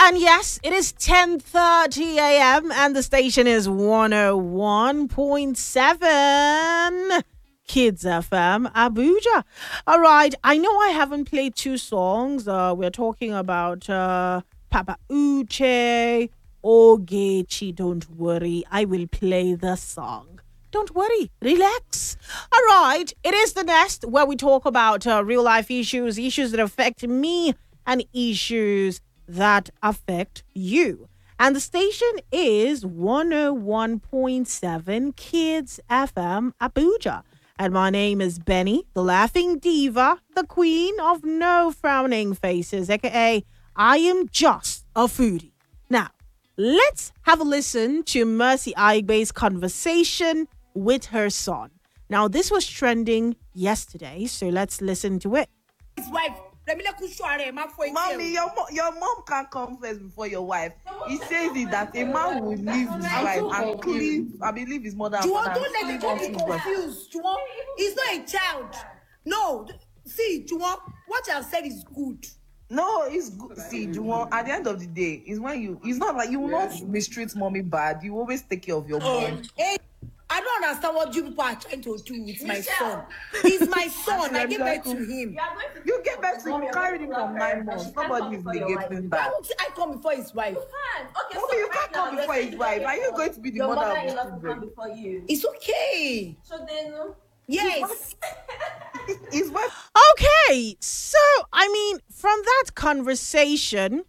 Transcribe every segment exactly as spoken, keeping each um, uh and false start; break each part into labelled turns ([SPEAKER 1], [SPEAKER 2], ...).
[SPEAKER 1] And yes, it is ten thirty a.m. and the station is one oh one point seven Kids F M Abuja. All right, I know I haven't played two songs. Uh, we're talking about uh, Papa Uche, Ogechi. Don't worry, I will play the song. Don't worry, relax. All right, it is The Nest where we talk about uh, real life issues, issues that affect me, and issues that affect you. And the station is one oh one point seven Kids F M Abuja. And my name is Benny, the laughing diva, the queen of no frowning faces, aka I am just a foodie. Now, let's have a listen to Mercy Aigbe's conversation with her son. Now, this was trending yesterday, so let's listen to it.
[SPEAKER 2] His wife.
[SPEAKER 3] Mommy, your, mo- your mom can't come first before your wife. He says it that a man will leave his wife and cleave, I believe his mother.
[SPEAKER 2] Juwon, don't let the child be confused. Juwon, he's not a child. No, see, Juwon, what you have said is good.
[SPEAKER 3] No, it's good. See, Juwon, at the end of the day, it's when you, it's not like you will not mistreat mommy bad. You always take care of your mom.
[SPEAKER 2] Hey, I don't understand what you people are trying to do with my son. He's my son. I gave birth to him.
[SPEAKER 3] You gave birth to him, carried him from nine months. Nobody is negating
[SPEAKER 2] Why
[SPEAKER 3] that.
[SPEAKER 2] would I come before his wife?
[SPEAKER 4] Okay,
[SPEAKER 3] Mommy, you can't come before his wife. Are you going to be the
[SPEAKER 4] Your
[SPEAKER 3] mother of
[SPEAKER 4] mother-in-law
[SPEAKER 3] the
[SPEAKER 4] will come
[SPEAKER 3] children?
[SPEAKER 4] before you.
[SPEAKER 2] It's okay.
[SPEAKER 4] So then, uh,
[SPEAKER 2] Yes.
[SPEAKER 3] His wife.
[SPEAKER 1] Okay, so, I mean, from that conversation,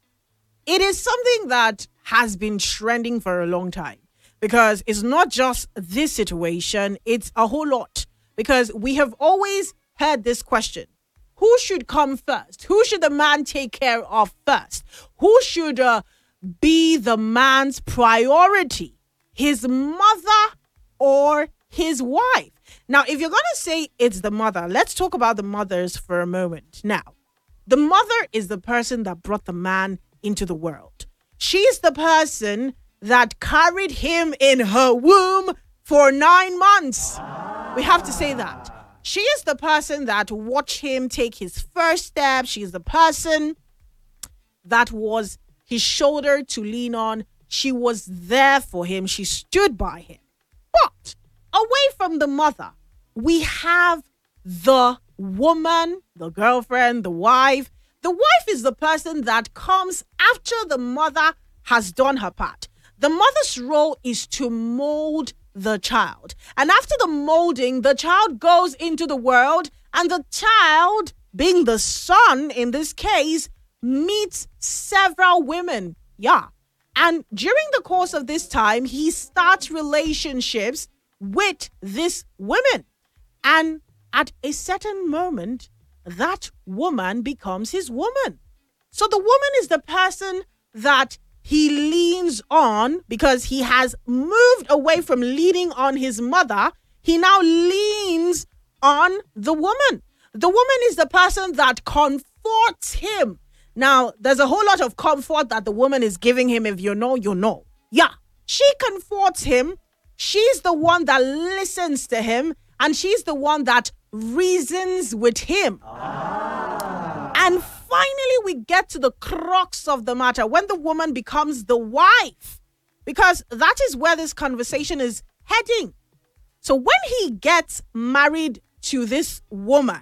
[SPEAKER 1] it is something that has been trending for a long time. Because it's not just this situation, it's a whole lot. Because we have always heard this question. Who should come first? Who should the man take care of first? Who should uh, be the man's priority? His mother or his wife? Now, if you're going to say it's the mother, let's talk about the mothers for a moment. Now, the mother is the person that brought the man into the world. She is the person that carried him in her womb for nine months. We have to say that. She is the person that watched him take his first step. She is the person that was his shoulder to lean on. She was there for him. She stood by him. But away from the mother, we have the woman, the girlfriend, the wife. The wife is the person that comes after the mother has done her part. The mother's role is to mold the child. And after the molding, the child goes into the world, and the child, being the son in this case, meets several women. Yeah. And during the course of this time, he starts relationships with these women. And at a certain moment, that woman becomes his woman. So the woman is the person that he leans on because he has moved away from leaning on his mother. He now leans on the woman. The woman is the person that comforts him. Now, there's a whole lot of comfort that the woman is giving him. If you know, you know. Yeah, she comforts him. She's the one that listens to him. And she's the one that reasons with him. Ah. And finally, we get to the crux of the matter when the woman becomes the wife, because that is where this conversation is heading. So when he gets married to this woman,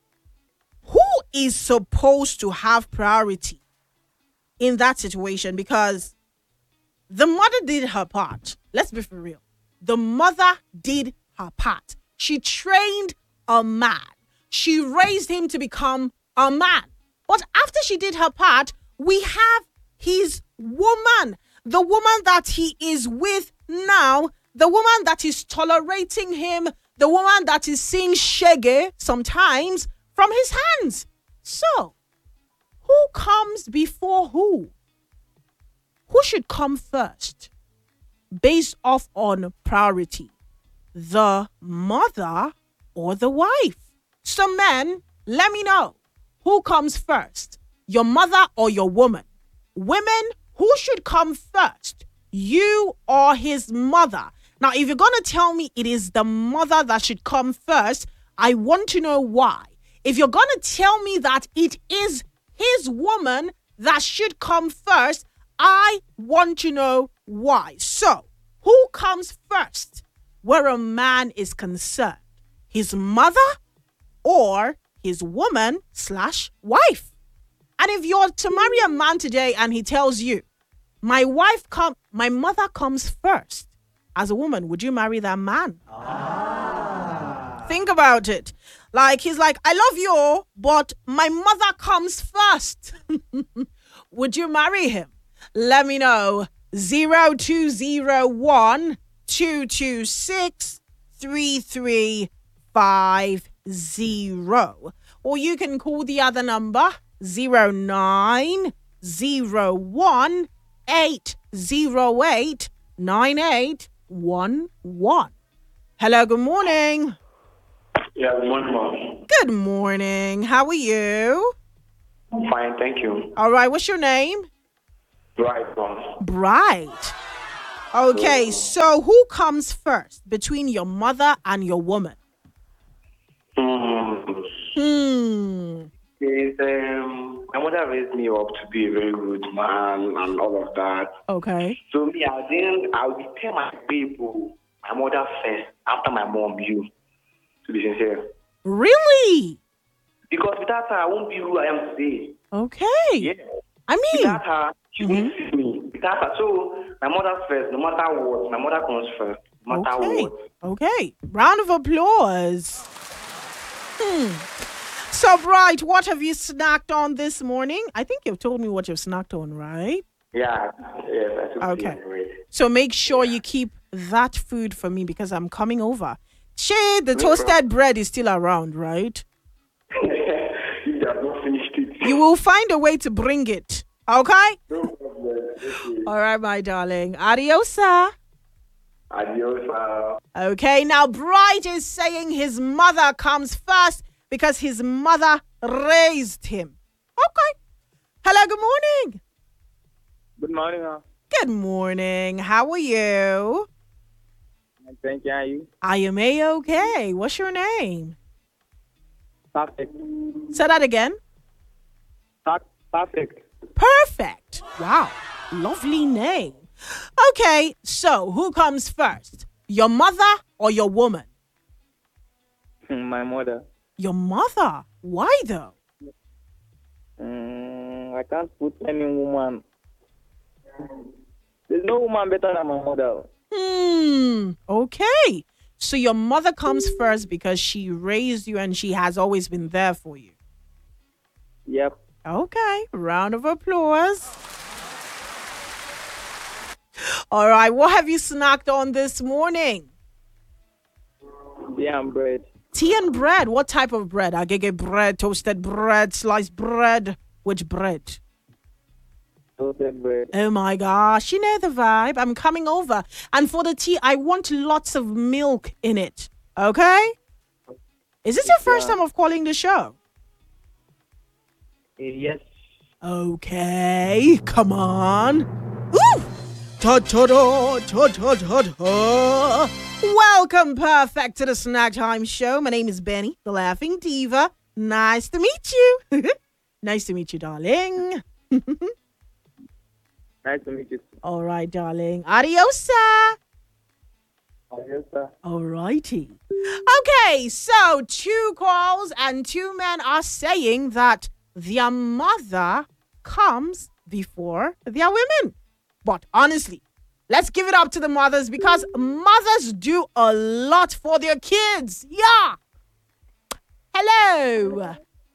[SPEAKER 1] who is supposed to have priority in that situation? Because the mother did her part. Let's be for real. The mother did her part. She trained a man. She raised him to become a man. But after she did her part, we have his woman, the woman that he is with now, the woman that is tolerating him, the woman that is seeing shege sometimes from his hands. So, who comes before who? Who should come first based off on priority? The mother or the wife? So men, let me know. Who comes first? Your mother or your woman? Women, who should come first? You or his mother? Now, if you're going to tell me it is the mother that should come first, I want to know why. If you're going to tell me that it is his woman that should come first. I want to know why. So, who comes first where a man is concerned? His mother or his woman slash wife? And if you're to marry a man today and he tells you, my wife come, my mother comes first, as a woman, would you marry that man? Ah. Think about it. Like, he's like, I love you, but my mother comes first. Would you marry him? Let me know. zero two zero one, two two six, three three five zero. Or you can call the other number, zero nine zero one eight zero eight nine eight one one. Hello, good morning.
[SPEAKER 4] Yeah, good morning, Mom.
[SPEAKER 1] Good morning. How are you?
[SPEAKER 4] I'm fine, thank you.
[SPEAKER 1] All right, what's your name?
[SPEAKER 4] Right, Mom.
[SPEAKER 1] Bright. Okay, so who comes first between your mother and your woman?
[SPEAKER 4] Mm.
[SPEAKER 1] Hmm.
[SPEAKER 4] It's, um, my mother raised me up to be a very good man and all of that.
[SPEAKER 1] Okay.
[SPEAKER 4] So me, I didn't, I would tell my people, my mother first, after my mom, you, to be sincere.
[SPEAKER 1] Really?
[SPEAKER 4] Because without her, I won't be who I am today.
[SPEAKER 1] Okay.
[SPEAKER 4] Yeah.
[SPEAKER 1] I mean,
[SPEAKER 4] without her, she
[SPEAKER 1] mm-hmm.
[SPEAKER 4] won't see me. Without her, so my mother first, no matter what, my mother comes first, no matter
[SPEAKER 1] okay.
[SPEAKER 4] what.
[SPEAKER 1] Okay. Round of applause. Hmm. So, Bright, what have you snacked on this morning? I think you've told me what you've snacked on, right?
[SPEAKER 4] Yeah, yes, I took
[SPEAKER 1] okay.
[SPEAKER 4] it.
[SPEAKER 1] So make sure yeah. you keep that food for me because I'm coming over. Shay, the toasted bread is still around, right?
[SPEAKER 4] You have not finished it.
[SPEAKER 1] You will find a way to bring it, okay?
[SPEAKER 4] No problem. Okay.
[SPEAKER 1] All right, my darling. Adiosa.
[SPEAKER 4] Adios.
[SPEAKER 1] Okay, now Bright is saying his mother comes first because his mother raised him. Okay. Hello, good morning.
[SPEAKER 5] Good morning, ma.
[SPEAKER 1] Good morning. How are you?
[SPEAKER 5] Thank you. How are you?
[SPEAKER 1] I am A-okay. What's your name?
[SPEAKER 5] Perfect.
[SPEAKER 1] Say that again.
[SPEAKER 5] Perfect.
[SPEAKER 1] Perfect. Wow. Lovely name. Okay, so who comes first? Your mother or your woman?
[SPEAKER 5] My mother.
[SPEAKER 1] Your mother? Why though?
[SPEAKER 5] Mm, I can't put any woman. There's no woman better than my mother.
[SPEAKER 1] Hmm. Okay. So your mother comes first because she raised you and she has always been there for you.
[SPEAKER 5] Yep.
[SPEAKER 1] Okay. Round of applause. All right. What have you snacked on this morning?
[SPEAKER 5] Tea and bread.
[SPEAKER 1] Tea and bread. What type of bread? Agege bread, toasted bread, sliced bread. Which bread?
[SPEAKER 5] Toasted bread.
[SPEAKER 1] Oh my gosh. You know the vibe. I'm coming over. And for the tea, I want lots of milk in it. Okay? Is this your first
[SPEAKER 5] Yeah.
[SPEAKER 1] time of calling the show?
[SPEAKER 5] Yes.
[SPEAKER 1] Okay. Come on. Ooh! Ta ta da, ta ta ta ta. Welcome, perfect, to the Snack Time Show. My name is Benny, the Laughing Diva. Nice to meet you. Nice to meet you, darling.
[SPEAKER 5] Nice to meet you.
[SPEAKER 1] All right, darling. Adiosa.
[SPEAKER 5] Yes, sir.
[SPEAKER 1] All righty. Okay, so two calls and two men are saying that their mother comes before their women. But honestly, let's give it up to the mothers because mothers do a lot for their kids. Yeah. Hello.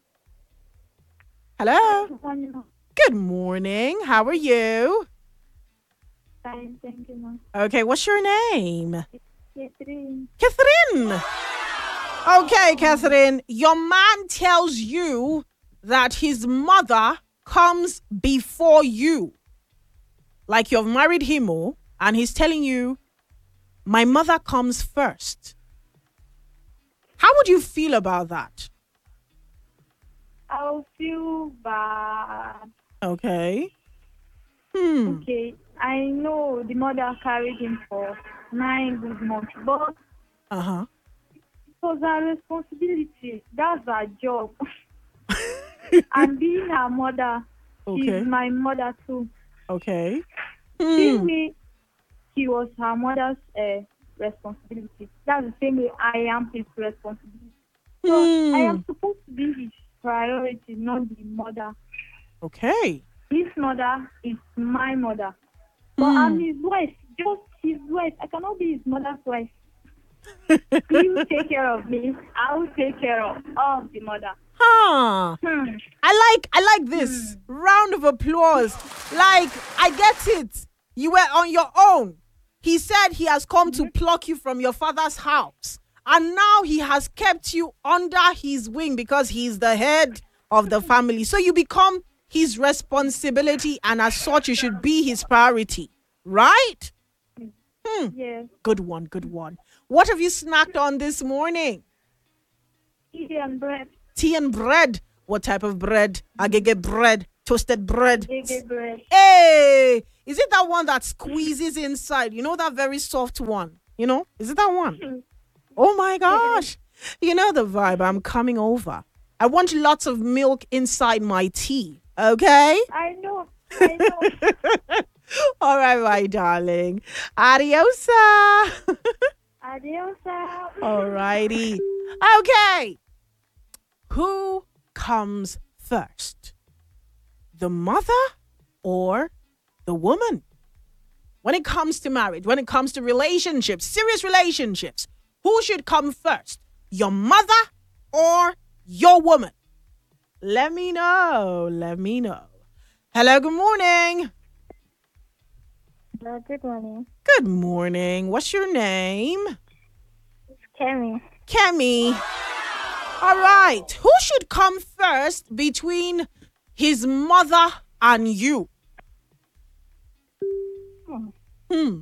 [SPEAKER 1] Hello. Good morning. How are you?
[SPEAKER 6] Fine, thank you, ma'am.
[SPEAKER 1] Okay, what's your name?
[SPEAKER 6] Catherine.
[SPEAKER 1] Catherine. Okay, Catherine, your man tells you that his mother comes before you. Like you've married him, oh, and he's telling you, my mother comes first. How would you feel about that?
[SPEAKER 6] I'll feel bad.
[SPEAKER 1] Okay. Hmm.
[SPEAKER 6] Okay, I know the mother carried him for nine good months, but
[SPEAKER 1] Uh-huh.
[SPEAKER 6] it was her responsibility. That's her job. And being her mother,
[SPEAKER 1] Okay.
[SPEAKER 6] She's my mother too.
[SPEAKER 1] Okay.
[SPEAKER 6] Same
[SPEAKER 1] Hmm.
[SPEAKER 6] way she was her mother's uh, responsibility. That's the same way I am his responsibility. So I
[SPEAKER 1] Hmm.
[SPEAKER 6] am supposed to be his priority, not the mother.
[SPEAKER 1] Okay.
[SPEAKER 6] His mother is my mother. But I'm
[SPEAKER 1] Hmm.
[SPEAKER 6] his wife, just his wife. I cannot be his mother's wife. You take care of me. I will take care of, of the mother.
[SPEAKER 1] Huh.
[SPEAKER 6] Hmm.
[SPEAKER 1] I like I like this. Round of applause. Like, I get it. You were on your own. He said he has come to pluck you from your father's house. And now he has kept you under his wing because he's the head of the family. So you become his responsibility, and as such, you should be his priority. Right?
[SPEAKER 6] Yes.
[SPEAKER 1] Good one, good one. What have you snacked on this morning?
[SPEAKER 6] Tea and bread.
[SPEAKER 1] Tea and bread. What type of bread? Agege bread, toasted bread.
[SPEAKER 6] Gege bread.
[SPEAKER 1] Hey, is it that one that squeezes inside? You know, that very soft one? You know, is it that one? Oh my gosh. You know the vibe. I'm coming over. I want lots of milk inside my tea. Okay?
[SPEAKER 6] I know. I know.
[SPEAKER 1] All right, my darling. Adiosa.
[SPEAKER 6] Adios.
[SPEAKER 1] All righty. Okay. Who comes first? The mother or the woman? When it comes to marriage, when it comes to relationships, serious relationships, who should come first? Your mother or your woman? Let me know. Let me know. Hello, good morning.
[SPEAKER 6] Uh, good morning.
[SPEAKER 1] Good morning. What's your name?
[SPEAKER 6] It's Kemi.
[SPEAKER 1] Kemi. All right. Who should come first between his mother and you?
[SPEAKER 6] Hmm.
[SPEAKER 1] Hmm.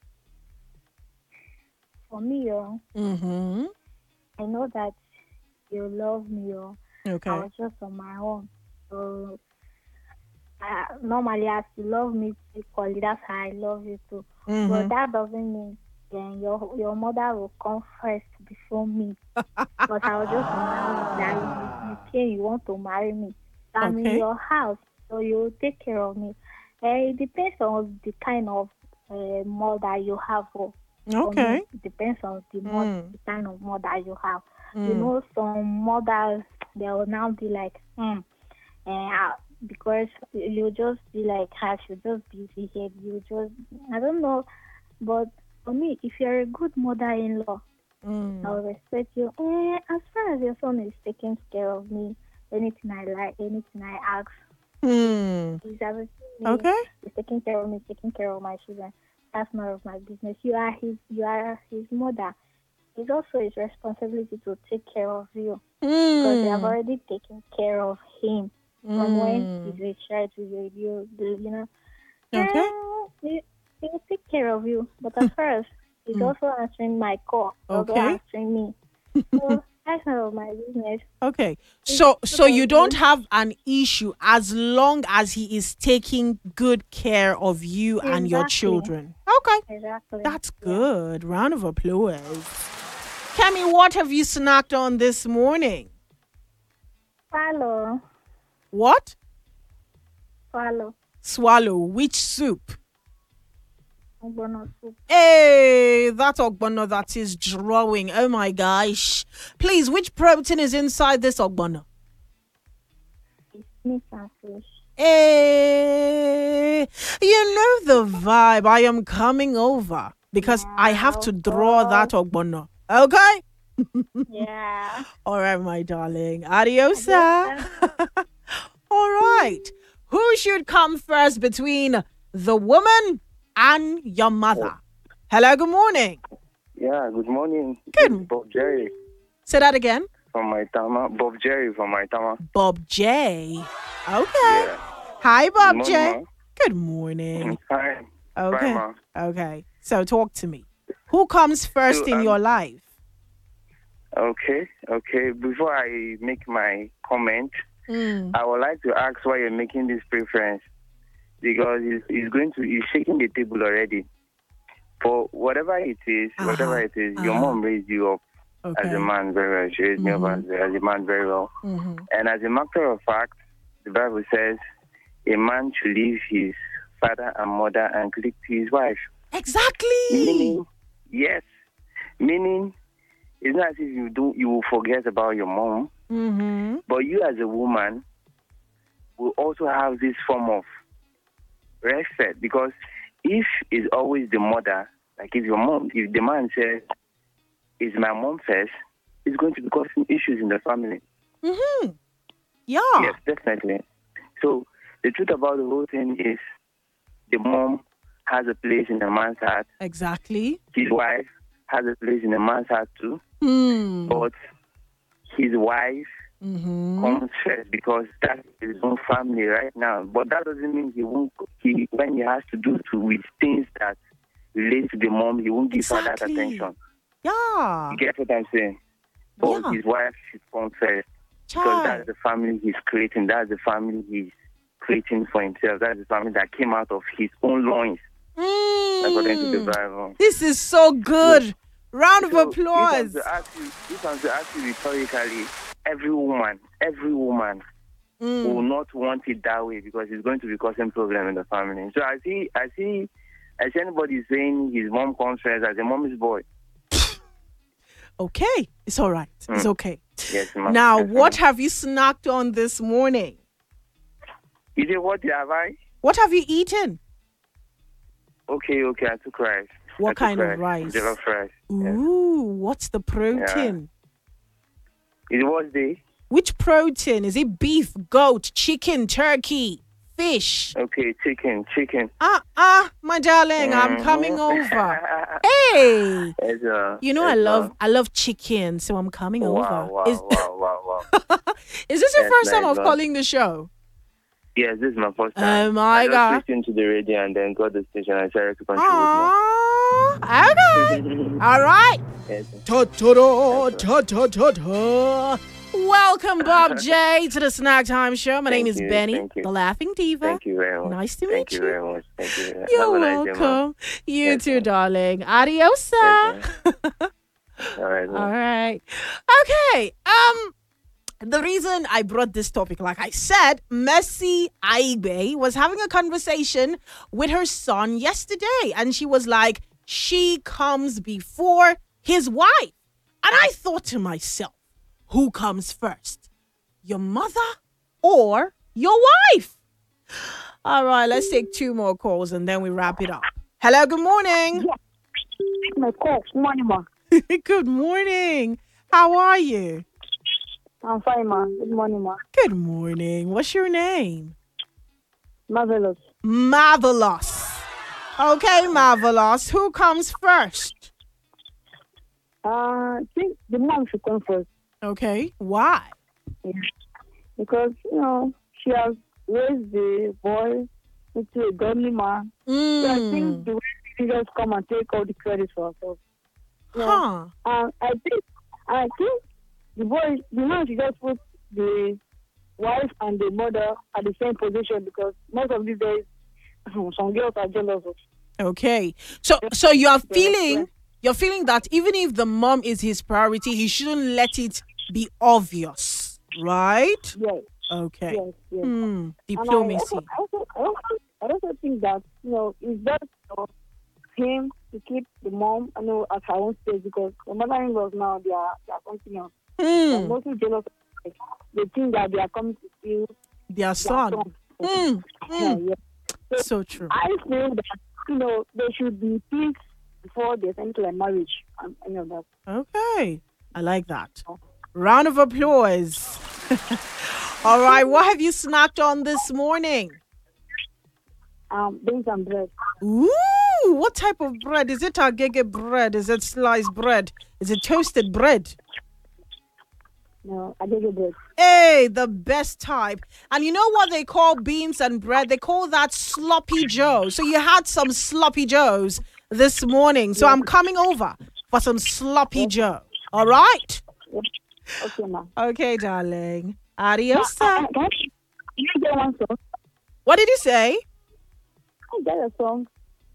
[SPEAKER 6] For me, oh,
[SPEAKER 1] Mm-hmm.
[SPEAKER 6] I know that you love me. Oh. I
[SPEAKER 1] Okay.
[SPEAKER 6] was just on my own. So uh, normally, as you love me equally, that's how I love you too.
[SPEAKER 1] Mm-hmm.
[SPEAKER 6] But that doesn't mean then your your mother will come first before me. But I was just on my own. That you, you came, you want to marry me. I'm in
[SPEAKER 1] Okay.
[SPEAKER 6] your house, so you take care of me. Uh, it depends on the kind of uh, mother you have. Oh. For
[SPEAKER 1] Okay.
[SPEAKER 6] me, it depends on the, mod-
[SPEAKER 1] Mm.
[SPEAKER 6] the kind of mother you have. You
[SPEAKER 1] Mm.
[SPEAKER 6] know, some mothers, they will now be like, hmm, uh, because you just be like, I should just be here. You just, I don't know. But for me, if you're a good mother-in-law,
[SPEAKER 1] Mm.
[SPEAKER 6] I'll respect you. Eh, as far as your son is taking care of me, anything I like, anything I ask,
[SPEAKER 1] Hmm.
[SPEAKER 6] he's everything. me.
[SPEAKER 1] Okay.
[SPEAKER 6] He's taking care of me, taking care of my children. That's none of my business. You are his, you are his mother. It's also his responsibility to take care of you because you have
[SPEAKER 1] Hmm.
[SPEAKER 6] already taken care of him from when he's a child to you. You, you you know,
[SPEAKER 1] Okay.
[SPEAKER 6] eh, he, he will take care of you. But at first, he's also answering my call. He's also
[SPEAKER 1] Okay.
[SPEAKER 6] answering me. So that's none of my business.
[SPEAKER 1] Okay.
[SPEAKER 6] It's
[SPEAKER 1] So so you
[SPEAKER 6] about
[SPEAKER 1] don't
[SPEAKER 6] you.
[SPEAKER 1] have an issue as long as he is taking good care of you and your
[SPEAKER 6] Exactly.
[SPEAKER 1] children. Okay.
[SPEAKER 6] Exactly.
[SPEAKER 1] That's
[SPEAKER 6] Yeah.
[SPEAKER 1] good. Round of applause. Kemi, what have you snacked on this morning?
[SPEAKER 6] Follow.
[SPEAKER 1] What?
[SPEAKER 6] Follow.
[SPEAKER 1] Swallow. Which soup?
[SPEAKER 6] Ogbono soup.
[SPEAKER 1] Hey, that ogbono that is drawing. Oh my gosh. Please, which protein is inside this ogbono?
[SPEAKER 6] It's meat and fish.
[SPEAKER 1] Hey, you know the vibe. I am coming over because I have to draw that ogbono. Okay?
[SPEAKER 6] Yeah.
[SPEAKER 1] All right, my darling. Adios. All right. Who should come first between the woman and your mother? Hello, good morning.
[SPEAKER 5] Yeah, good morning.
[SPEAKER 1] Good.
[SPEAKER 5] This is Bob Jerry
[SPEAKER 1] Say that again.
[SPEAKER 5] from my tama. Bob Jerry from my tama.
[SPEAKER 1] Bob J. Okay.
[SPEAKER 5] Yeah.
[SPEAKER 1] Hi, Bob
[SPEAKER 5] Good
[SPEAKER 1] J.
[SPEAKER 5] morning,
[SPEAKER 1] Good morning.
[SPEAKER 5] Fine.
[SPEAKER 1] Okay.
[SPEAKER 5] Fine, ma.
[SPEAKER 1] Okay. So talk to me. Who comes first
[SPEAKER 5] So,
[SPEAKER 1] in
[SPEAKER 5] um,
[SPEAKER 1] your life?
[SPEAKER 5] Okay, okay. Before I make my comment,
[SPEAKER 1] Mm.
[SPEAKER 5] I would like to ask why you're making this preference. Because he's, he's going to, he's shaking the table already. For whatever it is,
[SPEAKER 1] Uh-huh,
[SPEAKER 5] whatever it is, your
[SPEAKER 1] uh-huh.
[SPEAKER 5] mom raised you up
[SPEAKER 1] Okay.
[SPEAKER 5] as a man very well. She raised me up
[SPEAKER 1] Mhm.
[SPEAKER 5] as, as a man very well.
[SPEAKER 1] Mhm.
[SPEAKER 5] And as a matter of fact, the Bible says, a man should leave his father and mother and cleave to his wife.
[SPEAKER 1] Exactly.
[SPEAKER 5] Meaning, yes. Meaning, it's not as if you do you will forget about your mom,
[SPEAKER 1] Mm-hmm.
[SPEAKER 5] but you as a woman will also have this form of respect, because if it's always the mother, like if your mom, if the man says, "It's my mom first," it's going to be causing issues in the family.
[SPEAKER 1] Mm-hmm. Yeah.
[SPEAKER 5] Yes, definitely. So the truth about the whole thing is, the mom has a place in a man's heart.
[SPEAKER 1] Exactly.
[SPEAKER 5] His wife has a place in a man's heart too.
[SPEAKER 1] Hmm.
[SPEAKER 5] But his wife
[SPEAKER 1] Mm-hmm.
[SPEAKER 5] comes first, because that's his own family right now. But that doesn't mean he won't. He when he has to do to with things that relate to the mom, he won't give her that
[SPEAKER 1] Exactly.
[SPEAKER 5] attention.
[SPEAKER 1] Yeah.
[SPEAKER 5] You get what I'm saying? But
[SPEAKER 1] Yeah.
[SPEAKER 5] his wife should come first, because
[SPEAKER 1] Child.
[SPEAKER 5] that's the family he's creating. That's the family he's creating for himself. That's the family that came out of his own loins, according to the
[SPEAKER 1] Mm.
[SPEAKER 5] Bible.
[SPEAKER 1] This is so good. Round of
[SPEAKER 5] So,
[SPEAKER 1] applause.
[SPEAKER 5] If I'm to ask you, if I'm to ask you rhetorically, every woman, every woman
[SPEAKER 1] Mm.
[SPEAKER 5] will not want it that way, because it's going to be causing problem in the family. So I see, I see, I see anybody saying his mom comes first as a mommy's boy.
[SPEAKER 1] Okay. It's all right. It's
[SPEAKER 5] Mm.
[SPEAKER 1] okay.
[SPEAKER 5] Yes, ma'am.
[SPEAKER 1] Now,
[SPEAKER 5] Yes,
[SPEAKER 1] what
[SPEAKER 5] ma'am.
[SPEAKER 1] have you snacked on this morning?
[SPEAKER 5] Is it what have I?
[SPEAKER 1] What have you eaten?
[SPEAKER 5] Okay, okay, I took rice.
[SPEAKER 1] What
[SPEAKER 5] I took
[SPEAKER 1] kind of rice?
[SPEAKER 5] Jollof rice. Yes.
[SPEAKER 1] Ooh, what's the protein?
[SPEAKER 5] Is it what day?
[SPEAKER 1] Which protein? Is it beef, goat, chicken, turkey, fish?
[SPEAKER 5] Okay, chicken, chicken.
[SPEAKER 1] Ah, ah, my darling, I'm
[SPEAKER 5] Mhm.
[SPEAKER 1] coming over. Hey,
[SPEAKER 5] Yes, uh,
[SPEAKER 1] you know I
[SPEAKER 5] yes,
[SPEAKER 1] love
[SPEAKER 5] uh,
[SPEAKER 1] I love chicken, so I'm coming
[SPEAKER 5] Wow,
[SPEAKER 1] over.
[SPEAKER 5] wow,
[SPEAKER 1] Is,
[SPEAKER 5] wow, wow, wow.
[SPEAKER 1] is this your
[SPEAKER 5] Yes,
[SPEAKER 1] first time
[SPEAKER 5] nice
[SPEAKER 1] of
[SPEAKER 5] one.
[SPEAKER 1] calling the show?
[SPEAKER 5] Yes, this is my first
[SPEAKER 1] Oh
[SPEAKER 5] time.
[SPEAKER 1] my
[SPEAKER 5] I
[SPEAKER 1] God.
[SPEAKER 5] just switched into the radio and then got the station and started to contribute
[SPEAKER 1] Aww, okay,
[SPEAKER 5] more.
[SPEAKER 1] all right.
[SPEAKER 5] Yes.
[SPEAKER 1] Ta ta da, ta ta ta ta. Welcome, Bob J, to the Snack Time Show. My name
[SPEAKER 5] Thank
[SPEAKER 1] is
[SPEAKER 5] you,
[SPEAKER 1] Benny,
[SPEAKER 5] thank you.
[SPEAKER 1] the Laughing Diva.
[SPEAKER 5] Thank you very much.
[SPEAKER 1] Nice to
[SPEAKER 5] Thank
[SPEAKER 1] meet
[SPEAKER 5] you
[SPEAKER 1] you.
[SPEAKER 5] very much. Thank you.
[SPEAKER 1] You're
[SPEAKER 5] Have a nice day, ma'am.
[SPEAKER 1] welcome. You
[SPEAKER 5] Yes,
[SPEAKER 1] too,
[SPEAKER 5] ma'am.
[SPEAKER 1] darling. Adios.
[SPEAKER 5] Yes, ma'am. All right.
[SPEAKER 1] All
[SPEAKER 5] ma'am.
[SPEAKER 1] right. Okay. Um, the reason I brought this topic, like I said, Mercy Aigbe was having a conversation with her son yesterday, and she was like, she comes before his wife. And I thought to myself, who comes first? Your mother or your wife? All right, let's take two more calls and then we wrap it up. Hello, good morning.
[SPEAKER 6] My call. Good morning, ma.
[SPEAKER 1] Good morning. How are you?
[SPEAKER 6] I'm fine, ma. Good morning, ma.
[SPEAKER 1] Good morning. What's your name?
[SPEAKER 6] Marvelous.
[SPEAKER 1] Marvelous. Okay, Marvelous. Who comes first?
[SPEAKER 6] Uh, I think the mom should come first.
[SPEAKER 1] Okay, why?
[SPEAKER 6] Yeah. Because, you know, she has raised the boy into a godly man. So I think
[SPEAKER 1] Mm.
[SPEAKER 6] the way she just come and take all the credit for herself. Yeah.
[SPEAKER 1] Huh.
[SPEAKER 6] And I think, I think the boy, the man should just put the wife and the mother at the same position, because most of these days, some girls are jealous of.
[SPEAKER 1] Okay. So so you are feeling you're feeling that even if the mom is his priority, he shouldn't let it be obvious, right?
[SPEAKER 6] Yes,
[SPEAKER 1] Okay.
[SPEAKER 6] yes, yes.
[SPEAKER 1] Hmm.
[SPEAKER 6] And I
[SPEAKER 1] Diplomacy.
[SPEAKER 6] also, I also, I also, I also think that, you know, it's best for him to keep the mom, I know, at her own stage, because the mother-in-laws now, they are, they are something else. They're
[SPEAKER 1] Hmm.
[SPEAKER 6] mostly jealous of, like, they think that they are coming to steal
[SPEAKER 1] Their
[SPEAKER 6] their
[SPEAKER 1] son.
[SPEAKER 6] son.
[SPEAKER 1] Hmm.
[SPEAKER 6] Yeah,
[SPEAKER 1] Hmm.
[SPEAKER 6] yeah.
[SPEAKER 1] So true.
[SPEAKER 6] I feel that, you know, there should be peace before there's anything like marriage and any of that.
[SPEAKER 1] Okay. I like that. Round of applause. All right. What have you snacked on this morning?
[SPEAKER 6] Um, beans and bread.
[SPEAKER 1] Ooh, what type of bread? Is it agege bread? Is it sliced bread? Is it toasted bread?
[SPEAKER 6] No, I did bread.
[SPEAKER 1] Hey, the best type. And you know what they call beans and bread? They call that sloppy joe. So you had some sloppy joes this morning. So I'm coming over for some sloppy joe. All right?
[SPEAKER 6] Okay, ma.
[SPEAKER 1] Okay, darling. Adios.
[SPEAKER 6] Uh, uh, can I can I get one song?
[SPEAKER 1] What did you say?
[SPEAKER 6] I get a song.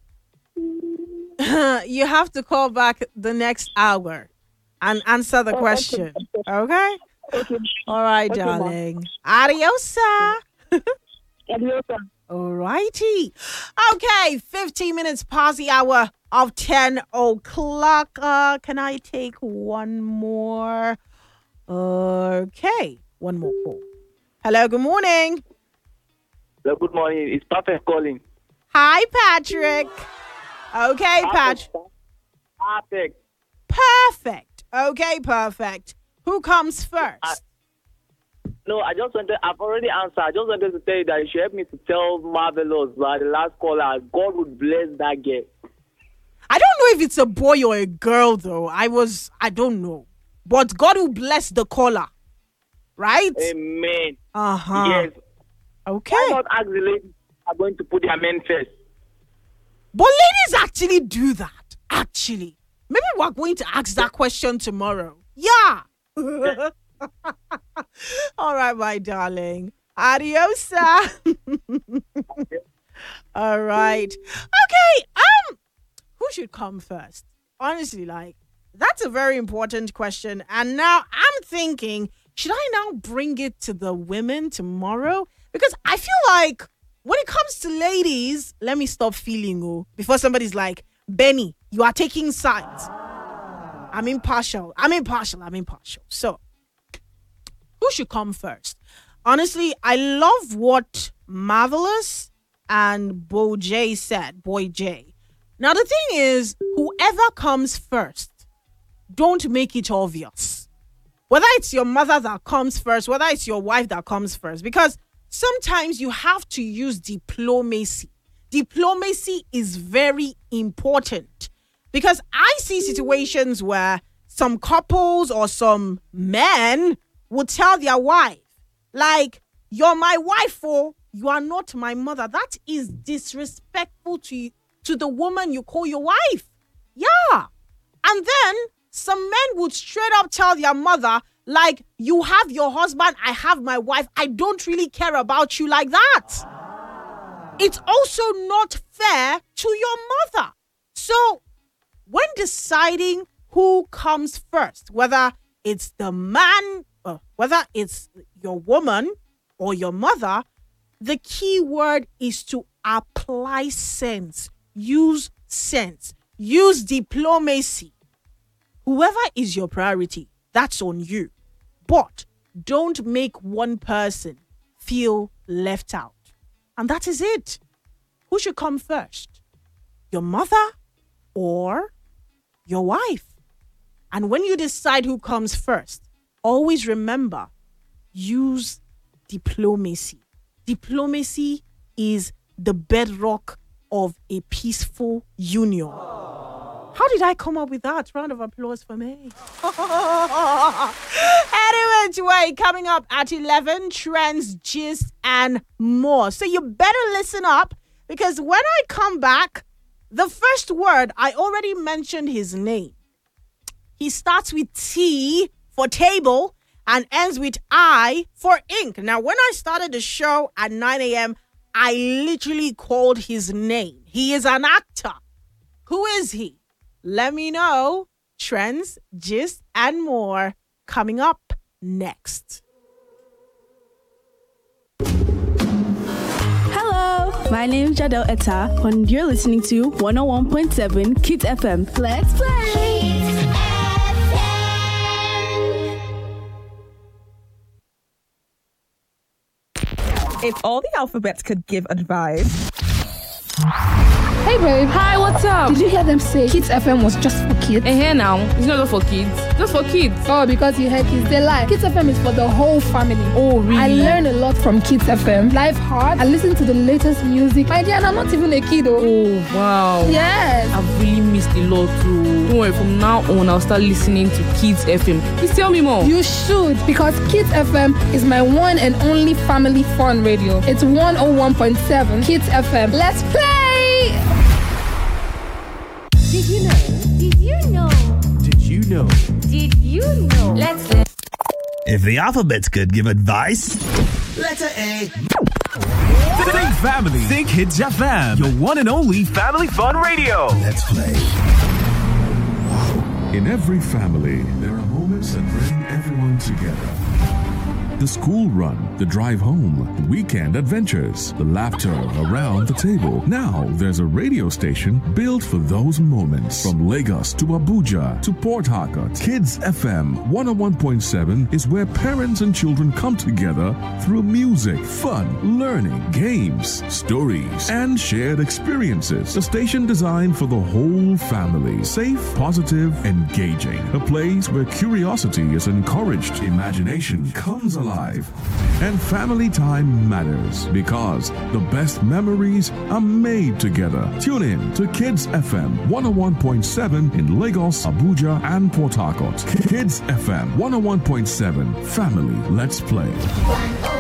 [SPEAKER 1] You have to call back the next hour and answer the
[SPEAKER 6] Oh, okay.
[SPEAKER 1] question. Okay?
[SPEAKER 6] Okay.
[SPEAKER 1] All right,
[SPEAKER 6] Okay, ma.
[SPEAKER 1] darling. Adios. All righty. Okay, fifteen minutes past the hour of ten o'clock. Uh, can I take one more? Okay, one more call. Hello, good morning.
[SPEAKER 7] Hello, good morning. It's Perfect calling.
[SPEAKER 1] Hi, Patrick. Okay, Patrick.
[SPEAKER 7] Perfect.
[SPEAKER 1] Perfect. Okay, perfect. Who comes first?
[SPEAKER 7] I, no, I just wanted, I've already answered. I just wanted to tell you that you should help me to tell Marvelous by the last caller. God would bless that girl.
[SPEAKER 1] I don't know if it's a boy or a girl, though. I was, I don't know. But God will bless the caller. Right?
[SPEAKER 7] Amen.
[SPEAKER 1] Uh-huh.
[SPEAKER 7] Yes.
[SPEAKER 1] Okay.
[SPEAKER 7] Why not ask the ladies are going to put their men first?
[SPEAKER 1] But ladies actually do that. Actually. Maybe we're going to ask that question tomorrow. Yeah. All right, my darling. Adios, sir. All right. Okay. Um, who should come first? Honestly, like, that's a very important question. And now I'm thinking, should I now bring it to the women tomorrow? Because I feel like when it comes to ladies, let me stop feeling oh before somebody's like, Benny, you are taking sides. I'm impartial. I'm impartial. I'm impartial. So, who should come first? Honestly, I love what Marvelous and Bo J said. Boy J. Now, the thing is, whoever comes first, don't make it obvious. Whether it's your mother that comes first, whether it's your wife that comes first, because sometimes you have to use diplomacy. Diplomacy is very important because I see situations where some couples or some men would tell their wife, like, you're my wife, or you are not my mother. That is disrespectful to you, to the woman you call your wife. Yeah. And then some men would straight up tell their mother, like, you have your husband, I have my wife. I don't really care about you like that. It's also not fair to your mother. So when deciding who comes first, whether it's the man, uh, whether it's your woman or your mother, the key word is to apply sense. Use sense. Use diplomacy. Whoever is your priority, that's on you. But don't make one person feel left out. And that is it. Who should come first? Your mother or your wife? And when you decide who comes first, always remember, use diplomacy. Diplomacy is the bedrock of a peaceful union. How did I come up with that? Round of applause for me. Anyway, coming up at eleven, trends, gist, and more. So you better listen up, because when I come back, the first word, I already mentioned his name. He starts with T for table and ends with I for ink. Now, when I started the show at nine a.m., I literally called his name. He is an actor. Who is he? Let me know. Trends, gist, and more coming up next.
[SPEAKER 8] Hello, my name is Jadel Etta, and you're listening to one oh one point seven Kids F M. Let's play! Kids F M.
[SPEAKER 9] If all the alphabets could give advice.
[SPEAKER 10] Hey babe.
[SPEAKER 9] Hi, what's up?
[SPEAKER 10] Did you hear them say Kids F M was just for kids?
[SPEAKER 9] Eh, here now. It's not just for kids. Just for kids.
[SPEAKER 10] Oh, because you heard kids, they lie. Kids F M is for the whole family.
[SPEAKER 9] Oh, really?
[SPEAKER 10] I learn a lot from Kids F M. Life hard. I listen to the latest music. My dear, and I'm not even a kid, oh.
[SPEAKER 9] Oh, wow.
[SPEAKER 10] Yes.
[SPEAKER 9] I've really missed a lot too. Don't worry, from now on, I'll start listening to Kids F M. Please tell me more.
[SPEAKER 10] You should, because Kids F M is my one and only family fun radio. It's one oh one point seven Kids F M. Let's play!
[SPEAKER 11] Did you know? Did you know?
[SPEAKER 12] Did you know?
[SPEAKER 11] Did you know? Let's learn.
[SPEAKER 12] If the alphabet could give advice.
[SPEAKER 13] Letter A.
[SPEAKER 12] Think family. Think Kids F M. Your one and only family fun radio.
[SPEAKER 13] Let's play.
[SPEAKER 14] In every family, there are moments that bring everyone together.
[SPEAKER 13] The school run, the drive home, weekend adventures, the laughter around the table. Now there's a radio station built for those moments. From Lagos to Abuja to Port Harcourt, Kids F M one oh one point seven is where parents and children come together through music, fun, learning, games, stories, and shared experiences. A station designed for the whole family. Safe, positive, engaging. A place where curiosity is encouraged, imagination comes alive, and family time matters because the best memories are made together. Tune in to Kids F M one oh one point seven in Lagos, Abuja, and Port Harcourt. Kids F M one oh one point seven. Family, let's play.